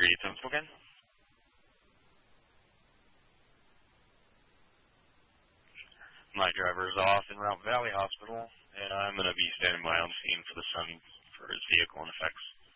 info again? My driver is off in Route Valley Hospital, and I'm going to be standing by on scene for the son for his vehicle and effects.